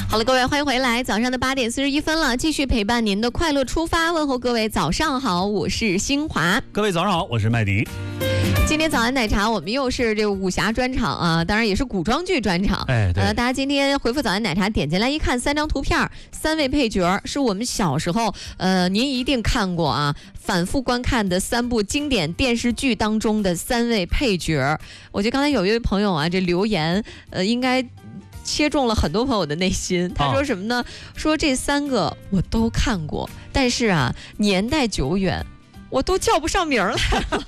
好了，各位，欢迎回来。早上的8点41分了，继续陪伴您的快乐出发。问候各位早上好，我是新华。 各位早上好，我是麦迪。 今天早安奶茶，我们又是这个武侠专场啊，当然也是古装剧专场。 对， 大家今天回复早安奶茶，点进来一看，3张图片，3位配角是我们小时候您一定看过啊，反复观看的3部经典电视剧当中的3位配角。我觉得刚才有一位朋友啊，这留言应该切中了很多朋友的内心。他说什么呢？说这3个我都看过，但是啊，年代久远，我都叫不上名来。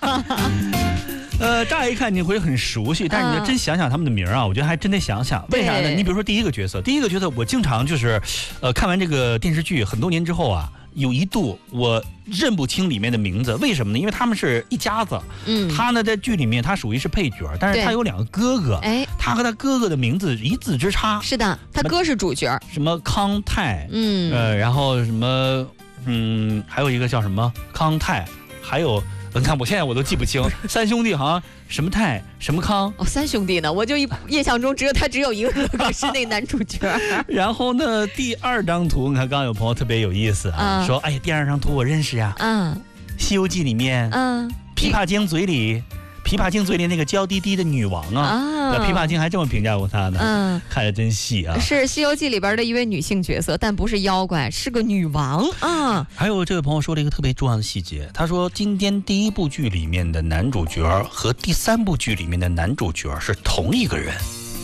乍一看你会很熟悉，但是你要真想想他们的名啊，我觉得还真得想想。为啥呢？你比如说第一个角色，我经常就是，看完这个电视剧很多年之后啊，有一度我认不清里面的名字，为什么呢？因为他们是一家子。他呢在剧里面他属于是配角，但是他有2个哥哥，他和他哥哥的名字一字之差。 是的，他哥是主角， 什么康泰，然后什么，还有一个叫什么康泰，还有。你看，我现在我都记不清，3兄弟好像什么泰什么康 3兄弟呢？我就印象中只有一个哥哥是那男主角。 然后呢，第2张图，你看刚刚有朋友特别有意思啊，说哎呀，第2张图我认识呀，《西游记》里面，琵琶精嘴里那个娇滴滴的女王啊，琵琶精还这么评价过她呢，看着真细啊。是《 西游记》里边的一位女性角色，但不是妖怪，是个女王啊。 还有这位朋友说了一个特别重要的细节，他说今天第1部剧里面的男主角和第3部剧里面的男主角是同一个人。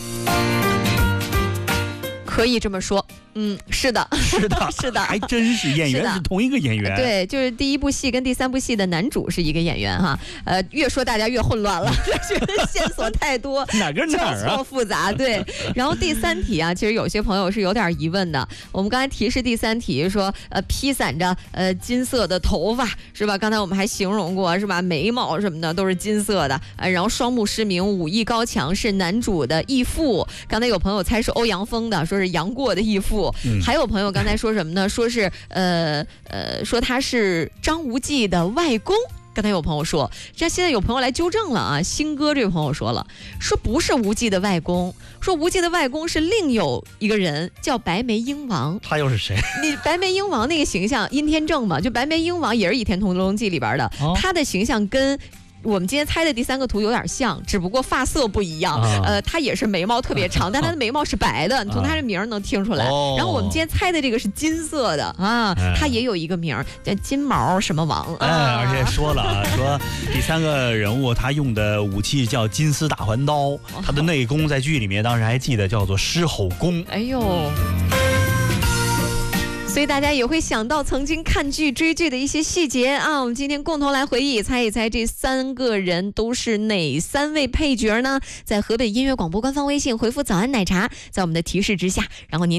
可以这么说，是的， 是的，还真是演员是同一个演员。 对，就是第1部戏跟第3部戏的男主是一个演员哈。越说大家越混乱了，觉得线索太多， 哪跟哪儿啊？ 交错复杂。对，然后第3题啊，其实有些朋友是有点疑问的。我们刚才提示第3题说，披散着金色的头发是吧？刚才我们还形容过是吧？眉毛什么的都是金色的，然后双目失明，武艺高强，是男主的义父。刚才有朋友猜是欧阳锋的，说是杨过的义父。还有朋友刚才说什么呢？说是说他是张无忌的外公。刚才有朋友说，现在有朋友来纠正了啊。新哥这位朋友说了，说不是无忌的外公，说无忌的外公是另有一个人叫白眉鹰王。 他又是谁？ 你白眉鹰王那个形象，殷天正嘛，就白眉鹰王也是《倚天屠龙记》里边的，他的形象跟我们今天猜的第3个图有点像，只不过发色不一样。他也是眉毛特别长，但他的眉毛是白的，你从他这名能听出来。然后我们今天猜的这个是金色的啊，他也有一个名叫金毛什么王。 而且说了啊，说第3个人物他用的武器叫金丝大环刀，他的内功在剧里面当时还记得叫做狮吼功。 哎呦。所以大家也会想到曾经看剧追剧的一些细节啊，我们今天共同来回忆，猜一猜这3个人都是哪3位配角呢？在河北音乐广播官方微信回复早安奶茶，在我们的提示之下，然后您